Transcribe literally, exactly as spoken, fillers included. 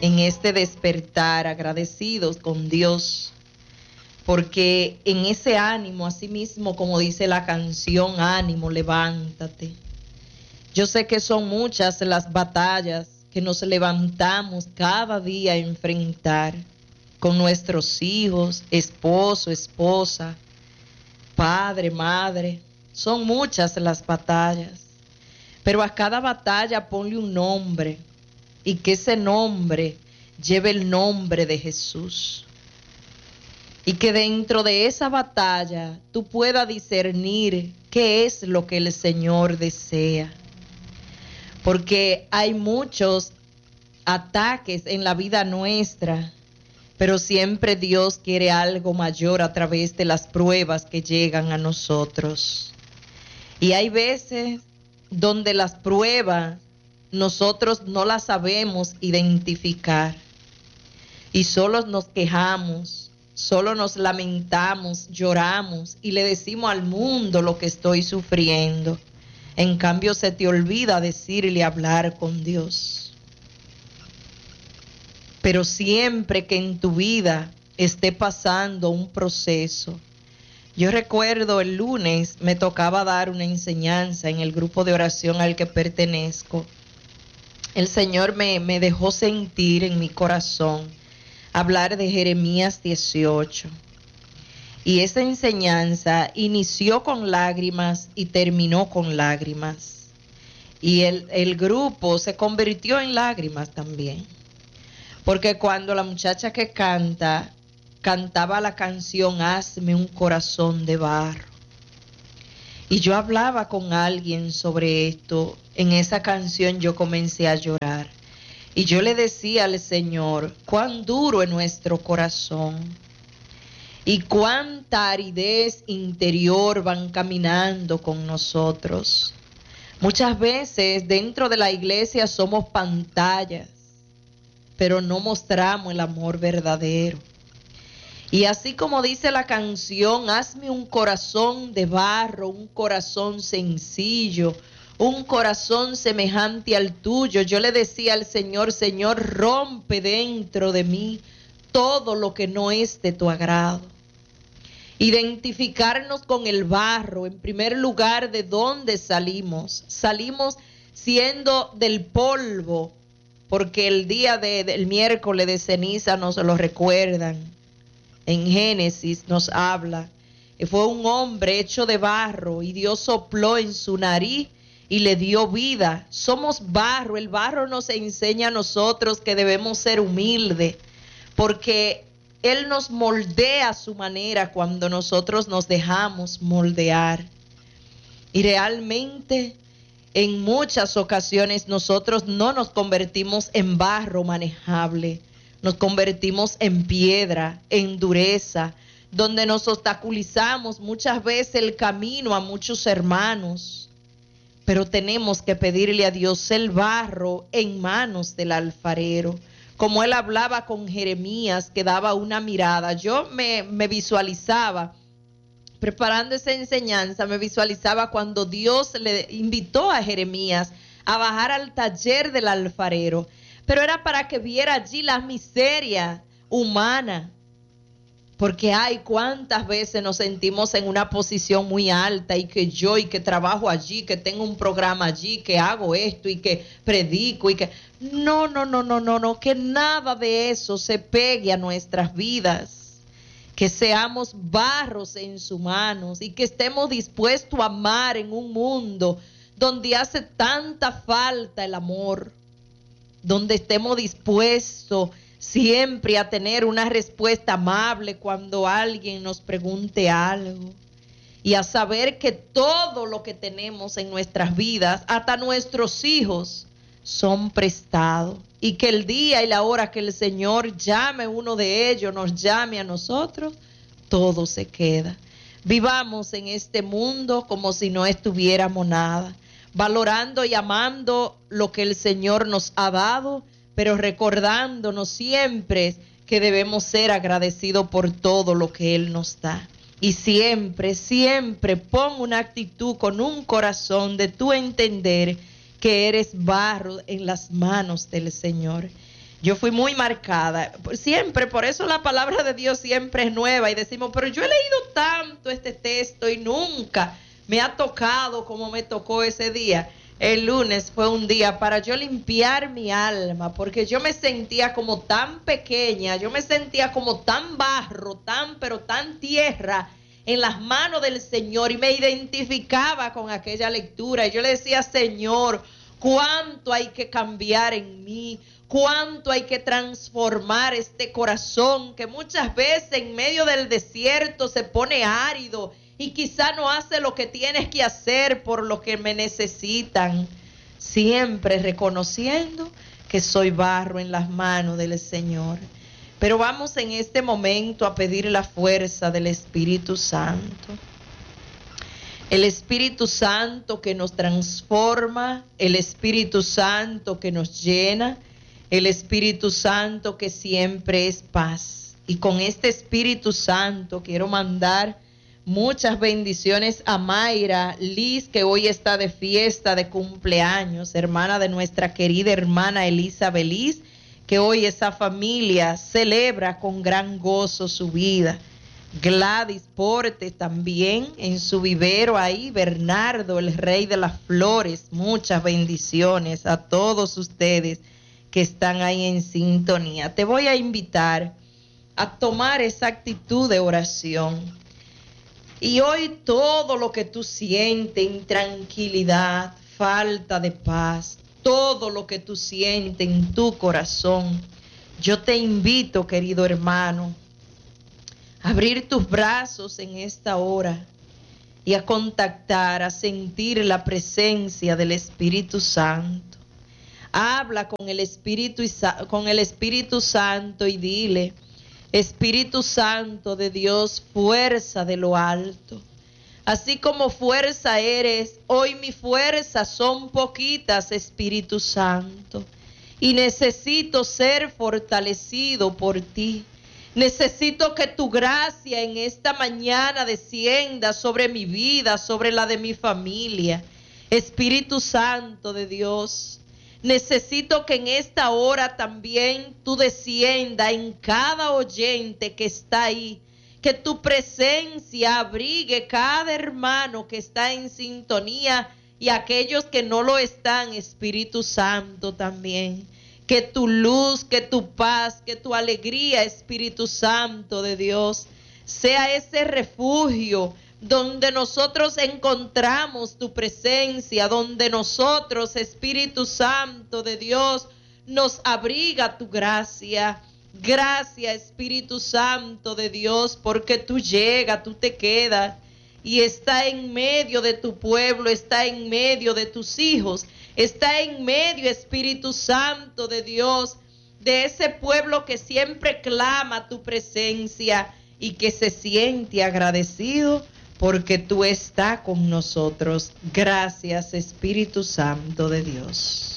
en este despertar, agradecidos con Dios, porque en ese ánimo, así mismo como dice la canción, ánimo, levántate. Yo sé que son muchas las batallas que nos levantamos cada día a enfrentar con nuestros hijos, esposo, esposa, padre, madre. Son muchas las batallas, pero a cada batalla ponle un nombre y que ese nombre lleve el nombre de Jesús. Y que dentro de esa batalla tú puedas discernir qué es lo que el Señor desea. Porque hay muchos ataques en la vida nuestra, pero siempre Dios quiere algo mayor a través de las pruebas que llegan a nosotros. Y hay veces donde las pruebas nosotros no las sabemos identificar y solo nos quejamos, solo nos lamentamos, lloramos y le decimos al mundo lo que estoy sufriendo. En cambio se te olvida decirle y hablar con Dios. Pero siempre que en tu vida esté pasando un proceso, yo recuerdo el lunes me tocaba dar una enseñanza en el grupo de oración al que pertenezco. El Señor me, me dejó sentir en mi corazón hablar de Jeremías dieciocho. Y esa enseñanza inició con lágrimas y terminó con lágrimas. Y el, el grupo se convirtió en lágrimas también. Porque cuando la muchacha que canta, cantaba la canción Hazme un corazón de barro. Y yo hablaba con alguien sobre esto. En esa canción yo comencé a llorar. Y yo le decía al Señor, cuán duro es nuestro corazón. Y cuánta aridez interior van caminando con nosotros. Muchas veces dentro de la iglesia somos pantallas, pero no mostramos el amor verdadero. Y así como dice la canción, hazme un corazón de barro, un corazón sencillo, un corazón semejante al tuyo. Yo le decía al Señor, Señor, rompe dentro de mí todo lo que no es de tu agrado. Identificarnos con el barro, en primer lugar, de dónde salimos. Salimos siendo del polvo, porque el día de, del miércoles de ceniza nos lo recuerdan. En Génesis nos habla que fue un hombre hecho de barro y Dios sopló en su nariz y le dio vida. Somos barro, el barro nos enseña a nosotros que debemos ser humildes, porque Él nos moldea a su manera cuando nosotros nos dejamos moldear. Y realmente en muchas ocasiones nosotros no nos convertimos en barro manejable, nos convertimos en piedra, en dureza, donde nos obstaculizamos muchas veces el camino a muchos hermanos. Pero tenemos que pedirle a Dios el barro en manos del alfarero. Como él hablaba con Jeremías, que daba una mirada, yo me, me visualizaba, preparando esa enseñanza, me visualizaba cuando Dios le invitó a Jeremías a bajar al taller del alfarero, pero era para que viera allí la miseria humana, porque hay cuántas veces nos sentimos en una posición muy alta y que yo y que trabajo allí, que tengo un programa allí, que hago esto y que predico y que... No, no, no, no, no, no, que nada de eso se pegue a nuestras vidas, que seamos barros en sus manos y que estemos dispuestos a amar en un mundo donde hace tanta falta el amor, donde estemos dispuestos siempre a tener una respuesta amable cuando alguien nos pregunte algo y a saber que todo lo que tenemos en nuestras vidas, hasta nuestros hijos, son prestados y que el día y la hora que el Señor llame uno de ellos, nos llame a nosotros, todo se queda. Vivamos en este mundo como si no estuviéramos nada, valorando y amando lo que el Señor nos ha dado, pero recordándonos siempre que debemos ser agradecidos por todo lo que Él nos da. Y siempre, siempre pon una actitud con un corazón de tu entender que eres barro en las manos del Señor. Yo fui muy marcada, siempre, por eso la palabra de Dios siempre es nueva y decimos, pero yo he leído tanto este texto y nunca me ha tocado como me tocó ese día. El lunes fue un día para yo limpiar mi alma, porque yo me sentía como tan pequeña, yo me sentía como tan barro, tan, pero tan tierra en las manos del Señor, y me identificaba con aquella lectura. Y yo le decía, Señor, cuánto hay que cambiar en mí, cuánto hay que transformar este corazón que muchas veces en medio del desierto se pone árido y quizá no hace lo que tienes que hacer por lo que me necesitan. Siempre reconociendo que soy barro en las manos del Señor. Pero vamos en este momento a pedir la fuerza del Espíritu Santo. El Espíritu Santo que nos transforma, el Espíritu Santo que nos llena, el Espíritu Santo que siempre es paz. Y con este Espíritu Santo quiero mandar muchas bendiciones a Mayra Liz, que hoy está de fiesta de cumpleaños, hermana de nuestra querida hermana Elisa Beliz, que hoy esa familia celebra con gran gozo su vida. Gladys Porte también en su vivero ahí, Bernardo, el rey de las flores, muchas bendiciones a todos ustedes que están ahí en sintonía. Te voy a invitar a tomar esa actitud de oración. Y hoy todo lo que tú sientes, intranquilidad, falta de paz, todo lo que tú sientes en tu corazón, yo te invito, querido hermano, a abrir tus brazos en esta hora y a contactar, a sentir la presencia del Espíritu Santo. Habla con el Espíritu, con el Espíritu Santo y dile: Espíritu Santo de Dios, fuerza de lo alto. Así como fuerza eres, hoy mi fuerzas son poquitas, Espíritu Santo. Y necesito ser fortalecido por ti. Necesito que tu gracia en esta mañana descienda sobre mi vida, sobre la de mi familia. Espíritu Santo de Dios, necesito que en esta hora también tú descienda en cada oyente que está ahí, que tu presencia abrigue cada hermano que está en sintonía y aquellos que no lo están, Espíritu Santo también. Que tu luz, que tu paz, que tu alegría, Espíritu Santo de Dios, sea ese refugio donde nosotros encontramos tu presencia, donde nosotros, Espíritu Santo de Dios, nos abriga tu gracia. Gracias, Espíritu Santo de Dios, porque tú llegas, tú te quedas y está en medio de tu pueblo, está en medio de tus hijos, está en medio, Espíritu Santo de Dios, de ese pueblo que siempre clama tu presencia y que se siente agradecido porque tú estás con nosotros. Gracias, Espíritu Santo de Dios.